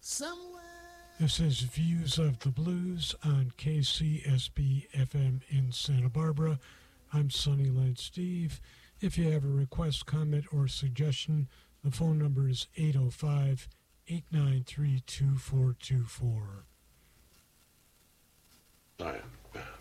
somewhere. This is Views of the Blues on KCSB FM in Santa Barbara. I'm Sonny Lance Steve. If you have a request, comment, or suggestion, the phone number is 805-893-2424. I am.